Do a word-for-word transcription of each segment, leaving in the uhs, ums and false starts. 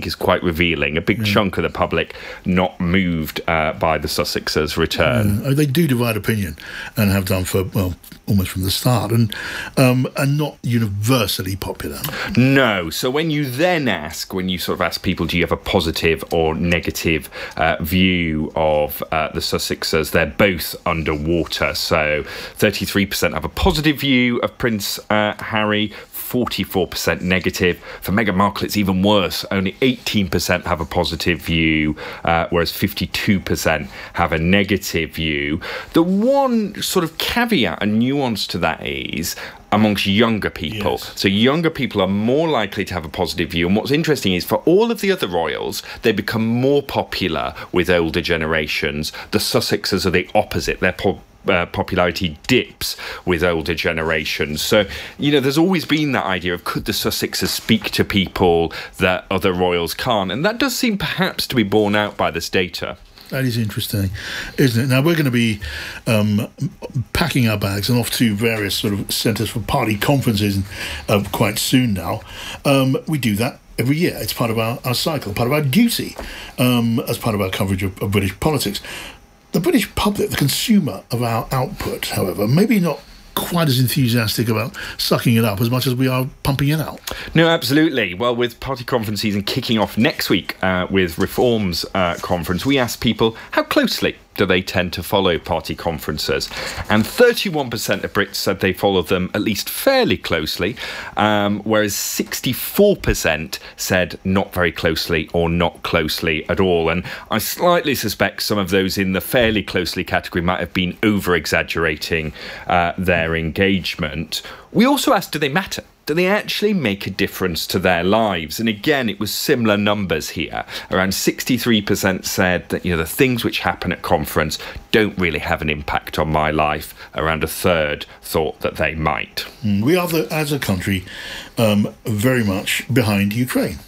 is quite revealing. A big yeah. chunk of the public not moved uh, by the Sussexes' return. Uh, they do divide opinion, and have done for, well, almost from the start, and um, and not universally popular. No. So when you then ask, when you sort of ask people, do you have a positive or negative uh, view of uh, the Sussexes, they're both underwater. So thirty-three percent have a positive view of Prince uh, Harry, forty-four percent negative. For Meghan Markle, it's even worse. Only eighteen percent have a positive view, uh, whereas fifty-two percent have a negative view. The one sort of caveat and nuance to that is amongst younger people. Yes. So younger people are more likely to have a positive view. And what's interesting is for all of the other royals, they become more popular with older generations. The Sussexes are the opposite. They're po- Uh, popularity dips with older generations. So, you know, there's always been that idea of could the Sussexes speak to people that other royals can't? And that does seem perhaps to be borne out by this data. That is interesting, isn't it? Now, we're going to be um, packing our bags and off to various sort of centres for party conferences uh, quite soon now. Um, we do that every year. It's part of our, our cycle, part of our duty um, as part of our coverage of, of British politics. The British public, the consumer of our output, however, maybe not quite as enthusiastic about sucking it up as much as we are pumping it out. No, absolutely. Well, with party conference season kicking off next week uh, with Reform's uh, conference, we asked people how closely do they tend to follow party conferences, and thirty-one percent of Brits said they follow them at least fairly closely, um, whereas sixty-four percent said not very closely or not closely at all. And I slightly suspect some of those in the fairly closely category might have been over-exaggerating uh, their engagement. We also asked, do they matter? Do they actually make a difference to their lives? And again, it was similar numbers here. Around sixty-three percent said that, you know, the things which happen at conference don't really have an impact on my life. Around a third thought that they might. We are, the, as a country, um, very much behind Ukraine.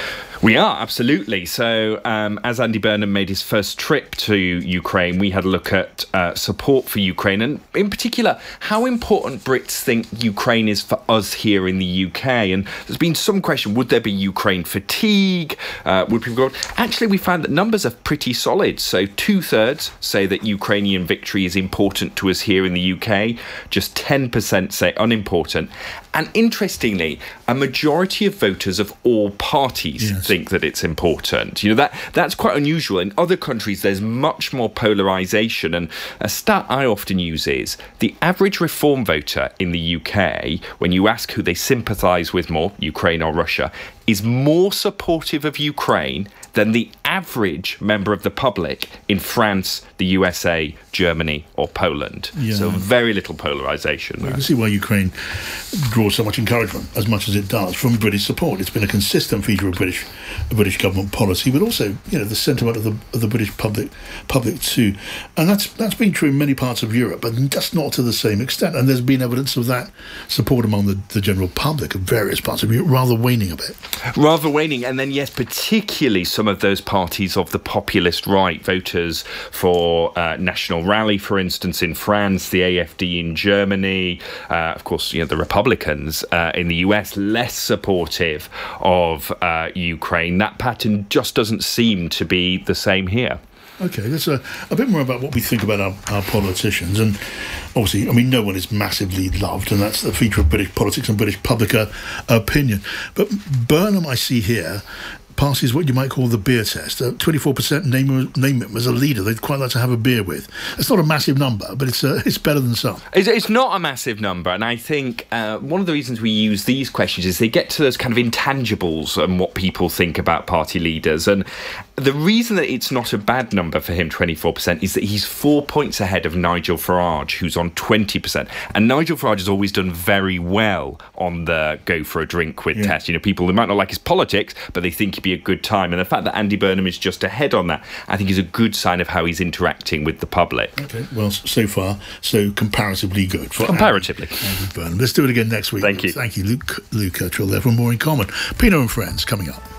We are, absolutely. So um, as Andy Burnham made his first trip to Ukraine, we had a look at uh, support for Ukraine, and in particular, how important Brits think Ukraine is for us here in the U K. And there's been some question, would there be Ukraine fatigue? Uh, would people go? Actually, we found that numbers are pretty solid. So two-thirds say that Ukrainian victory is important to us here in the U K. Just ten percent say unimportant. And interestingly, a majority of voters of all parties yes. think that it's important. You know, that that's quite unusual. In other countries, there's much more polarisation. And a stat I often use is the average Reform voter in the U K, when you ask who they sympathise with more, Ukraine or Russia, is more supportive of Ukraine than the average member of the public in France, the U S A, Germany or Poland. Yeah. So very little polarisation. Well, you can see why Ukraine draws so much encouragement, as much as it does, from British support. It's been a consistent feature of British British government policy, but also, you know, the sentiment of the of the British public public too. And that's that's been true in many parts of Europe, but just not to the same extent. And there's been evidence of that support among the, the general public of various parts of Europe rather waning a bit. Rather waning, and then, yes, particularly some of those parties of the populist right, voters for uh, National Rally, for instance, in France, the A F D in Germany, uh, of course, you know, the Republicans uh, in the U S, less supportive of uh, Ukraine. That pattern just doesn't seem to be the same here. OK, let's a, a bit more about what we think about our, our politicians. And obviously, I mean, no one is massively loved, and that's the feature of British politics and British public uh, opinion. But Burnham, I see here, passes what you might call the beer test. Uh, twenty-four percent name, name him as a leader they'd quite like to have a beer with. It's not a massive number, but it's uh, it's better than some. It's, it's not a massive number, and I think uh, one of the reasons we use these questions is they get to those kind of intangibles and what people think about party leaders. And the reason that it's not a bad number for him, twenty-four percent, is that he's four points ahead of Nigel Farage, who's on twenty percent. And Nigel Farage has always done very well on the go for a drink with yeah. test. You know, people, they might not like his politics, but they think he'd be a good time. And the fact that Andy Burnham is just ahead on that, I think, is a good sign of how he's interacting with the public. OK, well, so far, so comparatively good. For comparatively. Andy, Andy Burnham. Let's do it again next week. Thank you. Thank you, Luke, Luke Cottrell there from More in Common. Pino and Friends coming up.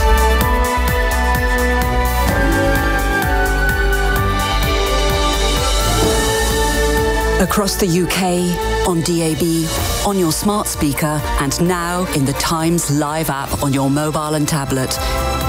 Across the U K, on D A B, on your smart speaker, and now in the Times Live app on your mobile and tablet.